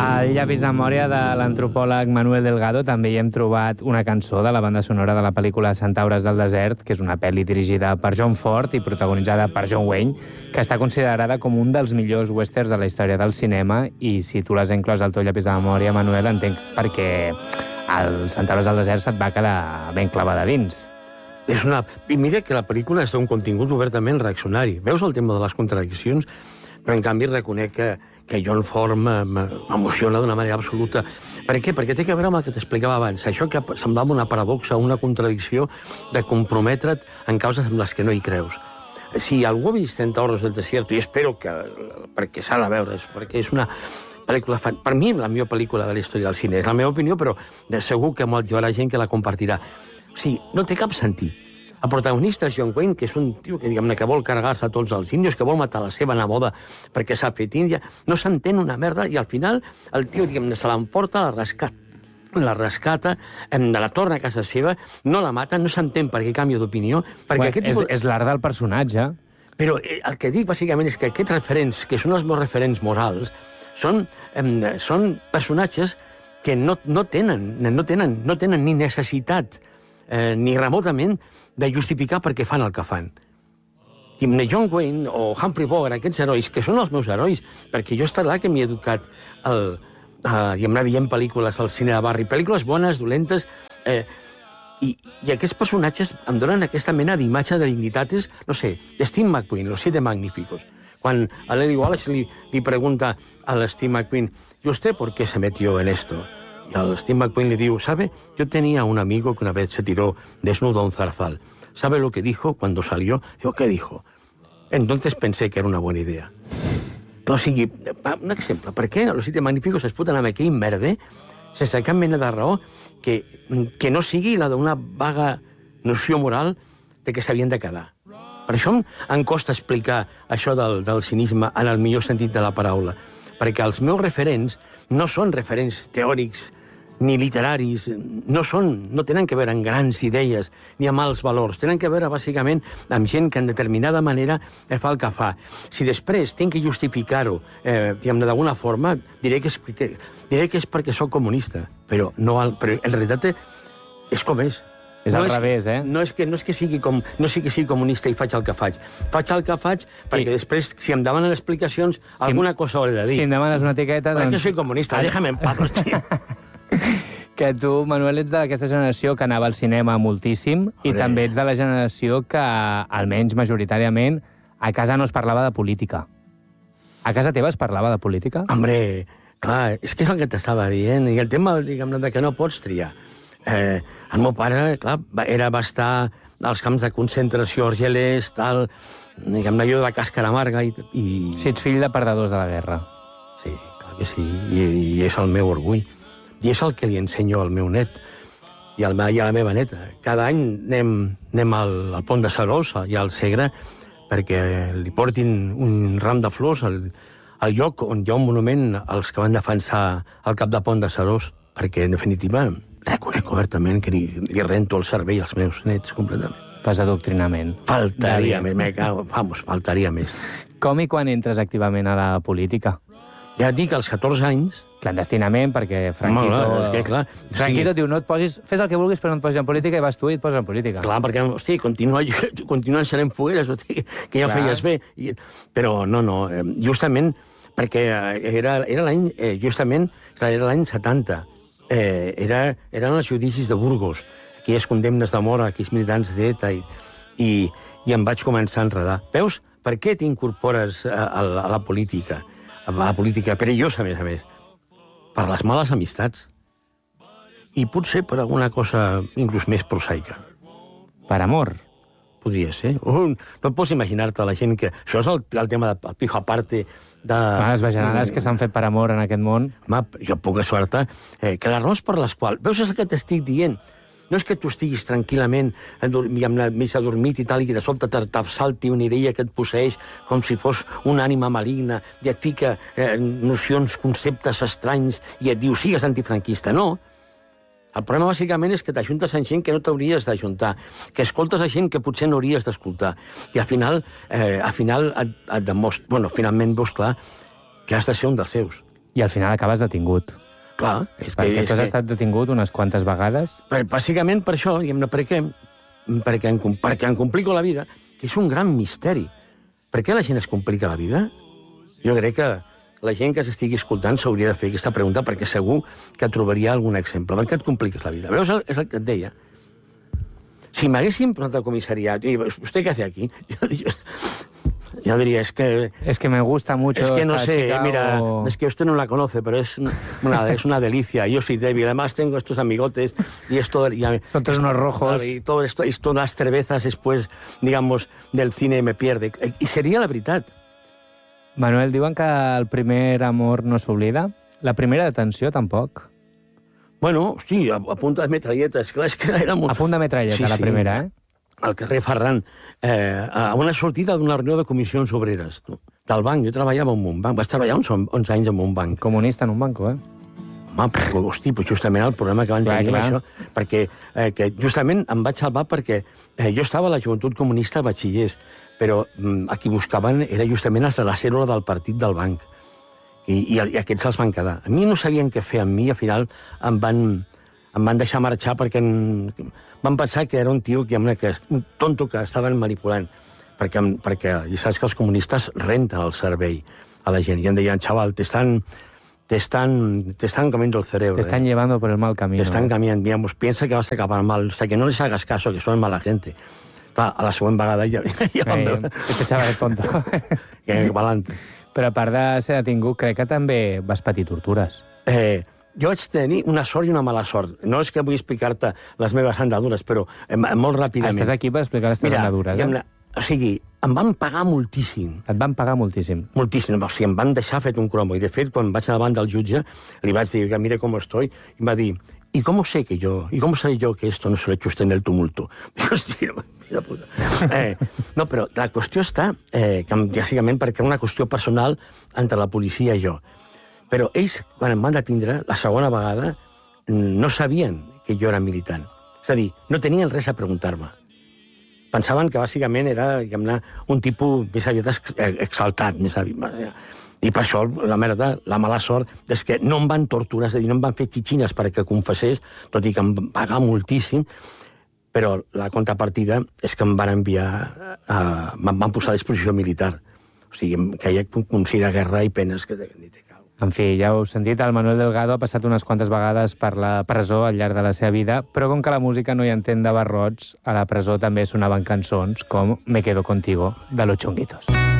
Al llapis de memòria de l'antropòleg Manuel Delgado també hi hem trobat una cançó de la banda sonora de la pel·lícula Centaures del desert, que és una pel·li dirigida per John Ford i protagonitzada per John Wayne, que està considerada com un dels millors westerns de la història del cinema, i si tu l'has inclòs al teu llapis de memòria, Manuel, entenc perquè el Centaures del desert se't va quedar ben clavada dins. I mira que la pel·lícula és un contingut obertament reaccionari. Veus el tema de les contradiccions? Però, en canvi, reconec que John Ford m'emociona d'una manera absoluta. Per què? Perquè té a veure amb el que t'explicava abans. Això que semblava una paradoxa, una contradicció de comprometre't en causes amb les que no hi creus. Si algú ha vist Centaures del desert, i espero que... perquè s'ha de veure, perquè és una pel·lícula... Per mi, la millor pel·lícula de la història del cine. És la meva opinió, però de segur que hi haurà gent que la compartirà. O sigui, no té cap sentit. El protagonista és John Wayne, que és un tio que, diguem-ne, que vol carregar-se a tots els índios, que vol matar la seva neboda perquè s'ha fet índia. No s'entén una merda, i al final el tio, diguem-ne, se l'emporta, la rescata, la torna a casa seva, no la mata, no s'entén per què canvia d'opinió. És l'art del personatge. Però el que dic, bàsicament, és que aquests referents, que són els meus referents morals, són personatges que no tenen ni necessitat, ni remotament, de justificar per què fan el que fan. John Wayne o Humphrey Bogart, aquests herois, que són els meus herois, perquè jo he estat là que m'he educat veient pel·lícules al cine de barri, pel·lícules bones, dolentes, i aquests personatges em donen aquesta mena d'imatge de dignitates, no sé, de Steve McQueen, Los Siete Magníficos. Quan a Lily Wallace li pregunta a Steve McQueen, ¿y usted por qué se metió en esto? Y al Steve McQueen le digo, ¿sabe? Yo tenía un amigo que una vez se tiró desnudo a un zarzal. ¿Sabe lo que dijo cuando salió? Digo, ¿qué dijo? Entonces pensé que era una buena idea. O sigui, un exemple, per què Los Siete Magníficos es foten amb aquell merder sense cap mena de raó que no sigui la d'una vaga noció moral de que s'havien de quedar? Per això em costa explicar això del cinisme en el millor sentit de la paraula, perquè els meus referents no són referents teòrics ni literaris, no tenen que veure amb grans idees ni amb alts valors, tenen que veure bàsicament amb gent que en determinada manera fa el que fa. Si després tinc que justificar-ho d'alguna forma, diré que és perquè sóc comunista, però en realitat és com és. És al revés, eh? No és que sigui comunista i faig el que faig. Faig el que faig perquè després, si em demanen explicacions, alguna cosa hauré de dir. Si em demanes una etiqueta, doncs... Perquè soy comunista, déjame en paz, hòstia. Que tu, Manuel, ets d'aquesta generació que anava al cinema moltíssim i també ets de la generació que, almenys majoritàriament, a casa no es parlava de política. A casa teva es parlava de política? Hombre, clar, és que és el que t'estava dient. I el tema, diguem-ne, de que no pots triar. El meu pare, clar, va estar als camps de concentració argelers, tal, diguem-ne, jo de càscara amarga i... Si ets fill de perdedors de la guerra. Sí, clar que sí, i és el meu orgull. I és el que li ensenyo al meu net i a la meva neta. Cada any anem al Pont de Serós i al Segre perquè li portin un ram de flors al lloc on hi ha un monument als que van defensar el cap de Pont de Serós, perquè, en definitiva, reconec obertament que li rento el cervell als meus nets completament. Pas adoctrinament. Faltaria més, faltaria més. Com i quan entres activament a la política? Ja et dic, als 14 anys... Clandestinament, perquè Franquito... És que, clar... Franquito diu, no et posis... Fes el que vulguis, però no et posis en política, i vas tu i et poses en política. Clar, perquè, hosti, continuen serent fogueres, hosti, que ja ho feies bé. Però no, justament, perquè era l'any 70. Eren els judicis de Burgos, aquelles condemnes de mort a aquells militants d'ETA, i em vaig començar a enredar. Veus? Per què t'incorpores a la política? A la política perillosa, a més. Per les males amistats. I potser per alguna cosa inclús més prosaica. Per amor? Podria ser. No pots imaginar-te la gent que... Això és el tema del pijo aparte de... Les bajanades que s'han fet per amor en aquest món. Home, jo puc assurar-te que les raons per les quals... Veus, és el que t'estic dient. No és que tu estiguis tranquil·lament mig adormit i tal, i que de sobte t'assalti una idea que et posseeix com si fos una ànima maligna i et fica nocions, conceptes estranys i et diu, sigues antifranquista. No. El problema, bàsicament, és que t'ajuntes amb gent que no t'hauries d'ajuntar, que escoltes a gent que potser no hauries d'escoltar, i al final et demostra... Bueno, finalment veus clar que has de ser un dels seus. I al final acabes detingut. Clar, Perquè tu has estat detingut unes quantes vegades. Bàsicament per això, perquè em complico la vida, que és un gran misteri. Per què la gent es complica la vida? Jo crec que la gent que s'estigui escoltant s'hauria de fer aquesta pregunta perquè segur que trobaria algun exemple. Per què et compliques la vida? Veus? És el que et deia. Si m'haguessin posat al comissariat i ¿usted qué hace aquí? Yo diría, es que me gusta mucho es que no esta sé, chica mira, o... es que usted no la conoce, pero es una delicia. Yo soy débil, además tengo estos amigotes y esto... Son todos unos rojos. Y todo esto, y todas las cervezas después, digamos, del cine me pierde. I seria la veritat. Manuel, diuen que el primer amor no s'oblida. La primera detenció, tampoc. Bueno, hosti, a punta de metralletes. Clar, és que era molt... A punt de metralleta, la primera, eh? Al carrer Ferran, a una sortida d'una reunió de comissions obreres del banc. Jo treballava en un banc. Vaig treballar uns 11 anys en un banc. Comunista en un banco, eh? Home, hosti, pues justament el problema que van tenir amb això, perquè que justament em vaig salvar perquè jo estava a la Joventut Comunista a batxillers, però a qui buscaven era justament els de la cèl·lula del partit del banc. I aquests els van quedar. A mi no sabien què fer amb mi, al final em van deixar marxar perquè van pensar que era un tio, un tonto que estaven manipulant, perquè ja saps que els comunistes renten el cervell a la gent, i em deien, xaval, te están comiendo el cerebro. Te están llevando por el mal camino. Te están cambiando, digamos, piensa que vas a acabar mal, o sea, que no les hagas caso, que son mala gente. Clar, a la següent vegada ja van veure... Este xaval és tonto. Que valente. Però a part de ser detingut, crec que també vas patir tortures. Jo vaig tenir una sort i una mala sort. No és que vull explicar-te les meves andadures, però molt ràpidament. Estàs aquí per explicar les teves andadures, eh? O sigui, em van pagar moltíssim. Et van pagar moltíssim? Moltíssim. O sigui, em van deixar fet un cromo. I, de fet, quan vaig davant del jutge, li vaig dir que mire com estoy, i em va dir, ¿y cómo sé yo que esto no se lo ha hecho usted en el tumulto? Dic, hòstia, mira puta. No, però la qüestió està, bàsicament, perquè era una qüestió personal entre la policia i jo. Però ells, quan em van detindre, la segona vegada, no sabien que jo era militant. És a dir, no tenien res a preguntar-me. Pensaven que, bàsicament, era un tipus més aviat exaltat, més aviat. I per això, la mala sort, és que no em van torturar, és a dir, no em van fer xitxines perquè confessés, tot i que em van pagar moltíssim, però la contrapartida és que em van enviar, em van posar a disposició militar. O sigui, que hi ha un consell de guerra i penes que ni té cal. En fi, ja heu sentit, el Manuel Delgado ha passat unes quantes vegades per la presó al llarg de la seva vida, però com que la música no hi entén de barrots, a la presó també sonaven cançons com Me quedo contigo, de Los Chunguitos.